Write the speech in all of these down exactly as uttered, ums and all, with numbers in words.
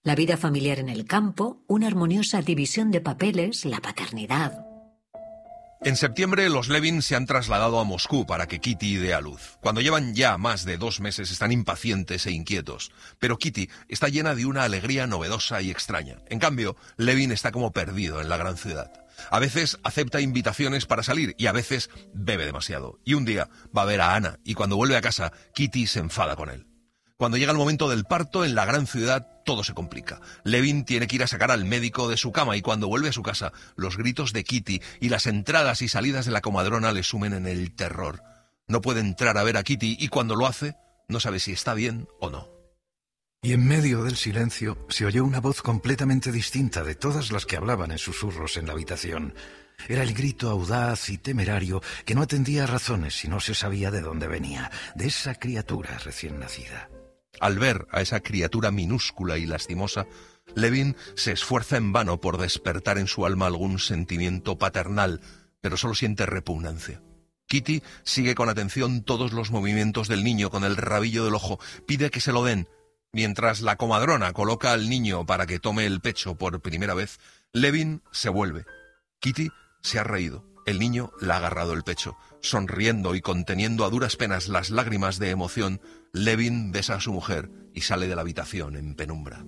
La vida familiar en el campo, una armoniosa división de papeles, la paternidad. En septiembre, los Levin se han trasladado a Moscú para que Kitty dé a luz. Cuando llevan ya más de dos meses están impacientes e inquietos. Pero Kitty está llena de una alegría novedosa y extraña. En cambio, Levin está como perdido en la gran ciudad. A veces acepta invitaciones para salir y a veces bebe demasiado. Y un día va a ver a Anna y cuando vuelve a casa, Kitty se enfada con él. Cuando llega el momento del parto, en la gran ciudad todo se complica. Levin tiene que ir a sacar al médico de su cama y cuando vuelve a su casa, los gritos de Kitty y las entradas y salidas de la comadrona le sumen en el terror. No puede entrar a ver a Kitty y cuando lo hace, no sabe si está bien o no. Y en medio del silencio se oyó una voz completamente distinta de todas las que hablaban en susurros en la habitación. Era el grito audaz y temerario que no atendía a razones y no se sabía de dónde venía, de esa criatura recién nacida. Al ver a esa criatura minúscula y lastimosa, Levin se esfuerza en vano por despertar en su alma algún sentimiento paternal, pero solo siente repugnancia. Kitty sigue con atención todos los movimientos del niño con el rabillo del ojo, pide que se lo den. Mientras la comadrona coloca al niño para que tome el pecho por primera vez, Levin se vuelve. Kitty se ha reído. El niño le ha agarrado el pecho. Sonriendo y conteniendo a duras penas las lágrimas de emoción, Levin besa a su mujer y sale de la habitación en penumbra.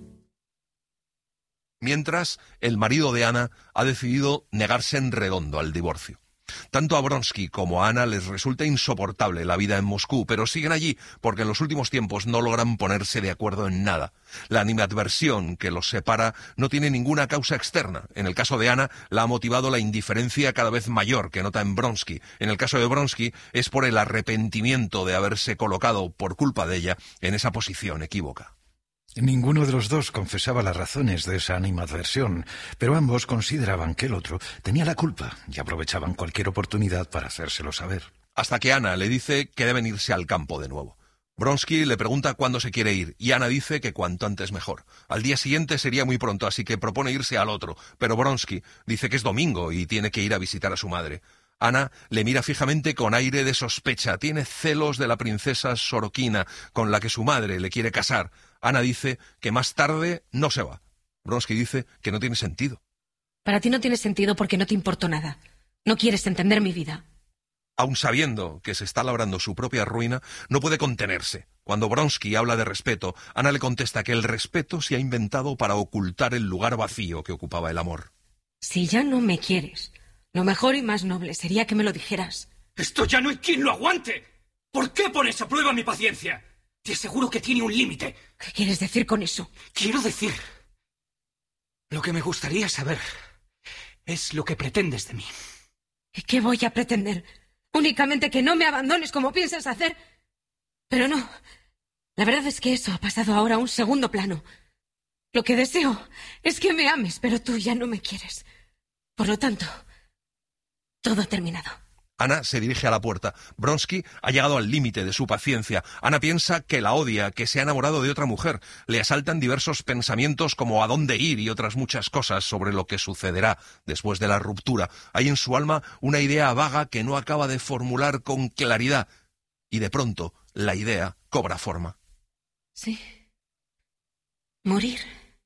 Mientras, el marido de Anna ha decidido negarse en redondo al divorcio. Tanto a Vronsky como a Anna les resulta insoportable la vida en Moscú, pero siguen allí porque en los últimos tiempos no logran ponerse de acuerdo en nada. La animadversión que los separa no tiene ninguna causa externa. En el caso de Anna la ha motivado la indiferencia cada vez mayor que nota en Vronsky. En el caso de Vronsky es por el arrepentimiento de haberse colocado por culpa de ella en esa posición equívoca. Ninguno de los dos confesaba las razones de esa animadversión, pero ambos consideraban que el otro tenía la culpa y aprovechaban cualquier oportunidad para hacérselo saber. Hasta que Anna le dice que deben irse al campo de nuevo. Vronsky le pregunta cuándo se quiere ir y Anna dice que cuanto antes mejor. Al día siguiente sería muy pronto, así que propone irse al otro, pero Vronsky dice que es domingo y tiene que ir a visitar a su madre. Anna le mira fijamente con aire de sospecha. Tiene celos de la princesa Sorokina, con la que su madre le quiere casar. Anna dice que más tarde no se va. Vronsky dice que no tiene sentido. Para ti no tiene sentido porque no te importó nada. No quieres entender mi vida. Aun sabiendo que se está labrando su propia ruina, no puede contenerse. Cuando Vronsky habla de respeto, Anna le contesta que el respeto se ha inventado para ocultar el lugar vacío que ocupaba el amor. Si ya no me quieres, lo mejor y más noble sería que me lo dijeras. ¡Esto ya no hay quien lo aguante! ¿Por qué pones a prueba mi paciencia? Te aseguro que tiene un límite. ¿Qué quieres decir con eso? Quiero decir... Lo que me gustaría saber es lo que pretendes de mí. ¿Y qué voy a pretender? Únicamente que no me abandones como piensas hacer. Pero no. La verdad es que eso ha pasado ahora a un segundo plano. Lo que deseo es que me ames, pero tú ya no me quieres. Por lo tanto, todo ha terminado. Anna se dirige a la puerta. Vronsky ha llegado al límite de su paciencia. Anna piensa que la odia, que se ha enamorado de otra mujer. Le asaltan diversos pensamientos como a dónde ir y otras muchas cosas sobre lo que sucederá después de la ruptura. Hay en su alma una idea vaga que no acaba de formular con claridad. Y de pronto la idea cobra forma. Sí. Morir.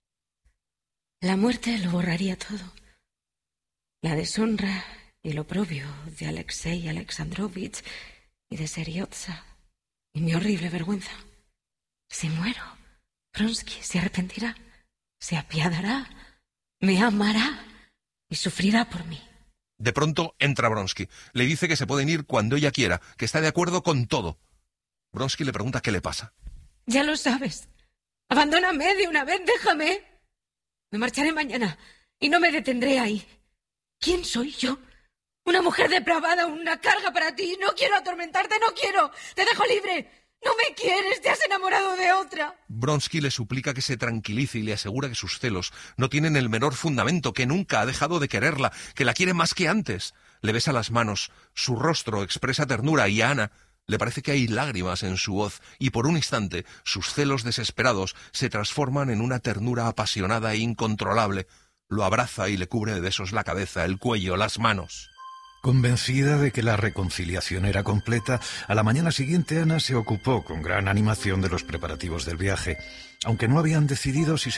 La muerte lo borraría todo. La deshonra y el oprobio de Alexei Alexandrovich y de Seriotza y mi horrible vergüenza. Si muero, Vronsky se arrepentirá, se apiadará, me amará y sufrirá por mí. De pronto entra Vronsky. Le dice que se pueden ir cuando ella quiera, que está de acuerdo con todo. Vronsky le pregunta qué le pasa. Ya lo sabes. Abandóname de una vez, déjame. Me marcharé mañana y no me detendré ahí. ¿Quién soy yo? Una mujer depravada, una carga para ti. No quiero atormentarte, no quiero. Te dejo libre. No me quieres, te has enamorado de otra. Vronsky le suplica que se tranquilice y le asegura que sus celos no tienen el menor fundamento, que nunca ha dejado de quererla, que la quiere más que antes. Le besa las manos, su rostro expresa ternura y a Anna le parece que hay lágrimas en su voz y por un instante sus celos desesperados se transforman en una ternura apasionada e incontrolable. Lo abraza y le cubre de besos la cabeza, el cuello, las manos. Convencida de que la reconciliación era completa, a la mañana siguiente Anna se ocupó con gran animación de los preparativos del viaje, aunque no habían decidido si se